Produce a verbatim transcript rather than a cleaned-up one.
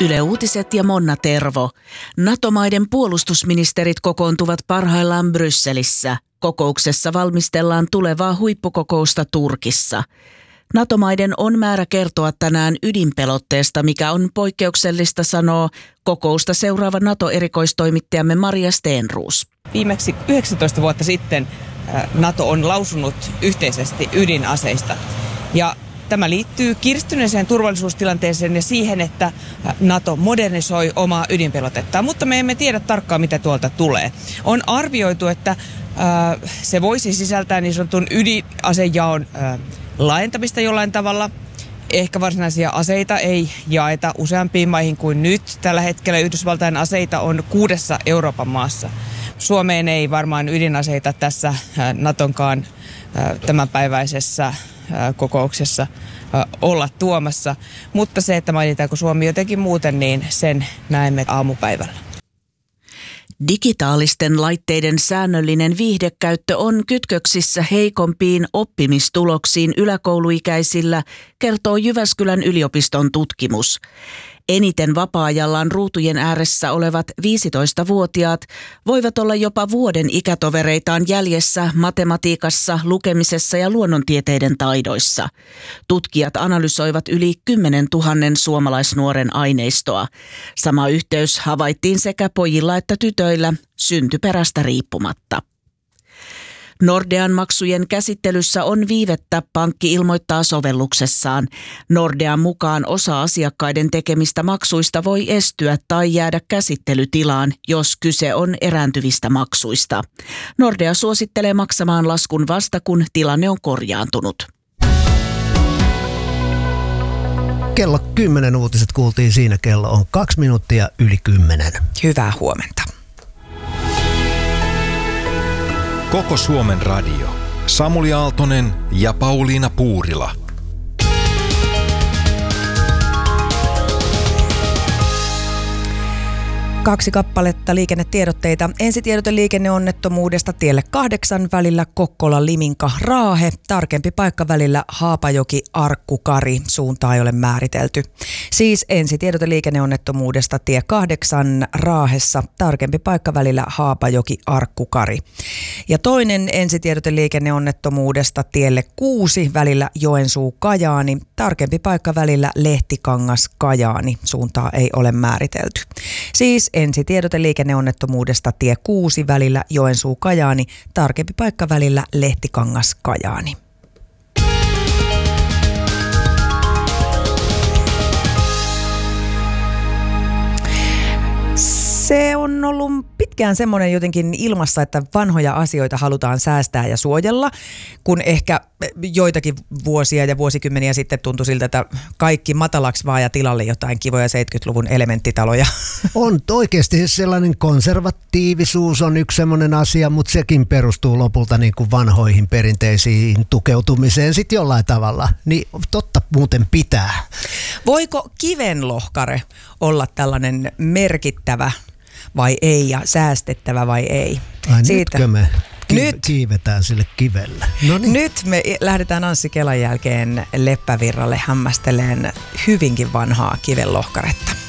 Yle Uutiset ja Monna Tervo. NATO-maiden puolustusministerit kokoontuvat parhaillaan Brysselissä. Kokouksessa valmistellaan tulevaa huippukokousta Turkissa. NATO-maiden on määrä kertoa tänään ydinpelotteesta, mikä on poikkeuksellista, sanoo kokousta seuraava NATO-erikoistoimittajamme Maria Stenroos. Viimeksi yhdeksäntoista vuotta sitten NATO on lausunut yhteisesti ydinaseista. Ja tämä liittyy kiristyneeseen turvallisuustilanteeseen ja siihen, että NATO modernisoi omaa ydinpelotettaan, mutta me emme tiedä tarkkaan, mitä tuolta tulee. On arvioitu, että se voisi sisältää niin sanotun ydinasejaon laajentamista jollain tavalla. Ehkä varsinaisia aseita ei jaeta useampiin maihin kuin nyt. Tällä hetkellä Yhdysvaltain aseita on kuudessa Euroopan maassa. Suomeen ei varmaan ydinaseita tässä NATOnkaan tämänpäiväisessä kokouksessa olla tuomassa. Mutta se, että mainitaanko Suomi jotenkin muuten, niin sen näemme aamupäivällä. Digitaalisten laitteiden säännöllinen viihdekäyttö on kytköksissä heikompiin oppimistuloksiin yläkouluikäisillä, kertoo Jyväskylän yliopiston tutkimus. Eniten vapaa-ajallaan ruutujen ääressä olevat viisitoistavuotiaat voivat olla jopa vuoden ikätovereitaan jäljessä matematiikassa, lukemisessa ja luonnontieteiden taidoissa. Tutkijat analysoivat yli kymmenen tuhannen suomalaisnuoren aineistoa. Sama yhteys havaittiin sekä pojilla että tytöillä syntyperästä riippumatta. Nordean maksujen käsittelyssä on viivettä, pankki ilmoittaa sovelluksessaan. Nordean mukaan osa asiakkaiden tekemistä maksuista voi estyä tai jäädä käsittelytilaan, jos kyse on erääntyvistä maksuista. Nordea suosittelee maksamaan laskun vasta, kun tilanne on korjaantunut. Kello kymmenen uutiset kuultiin siinä, kello on kaksi minuuttia yli kymmenen. Hyvää huomenta. Koko Suomen radio. Samuli Aaltonen ja Pauliina Puurila. Kaksi kappaletta liikennetiedotteita. Ensitiedote liikenneonnettomuudesta tielle kahdeksan välillä Kokkola-Liminka-Raahe. Tarkempi paikka välillä Haapajoki-Arkkukari. Suuntaa ei ole määritelty. Siis ensitiedote liikenneonnettomuudesta tie kahdeksan Raahessa. Tarkempi paikka välillä Haapajoki-Arkkukari. Ja toinen ensitiedote liikenneonnettomuudesta tielle kuusi välillä Joensuu-Kajaani. Tarkempi paikka välillä Lehtikangas-Kajaani. Suuntaa ei ole määritelty. Siis ensitiedote liikenneonnettomuudesta tie kuusi välillä Joensuu-Kajaani, tarkempi paikka välillä Lehtikangas-Kajaani. Se on ollut pitkään semmoinen jotenkin ilmassa, että vanhoja asioita halutaan säästää ja suojella, kun ehkä joitakin vuosia ja vuosikymmeniä sitten tuntui siltä, että kaikki matalaksi vaan ja tilalle jotain kivoja seitsemänkymmentäluvun elementtitaloja. On oikeasti sellainen konservatiivisuus on yksi semmoinen asia, mutta sekin perustuu lopulta niin kuin vanhoihin perinteisiin tukeutumiseen sitten jollain tavalla. Niin totta muuten pitää. Voiko kivenlohkare olla tällainen merkittävä vai ei ja säästettävä vai ei? Ai Siitä. nytkö me ki- Nyt. kiivetään sille kivelle? Noniin. Nyt me lähdetään Anssi Kelan jälkeen Leppävirralle hämmästeleen hyvinkin vanhaa kivenlohkaretta.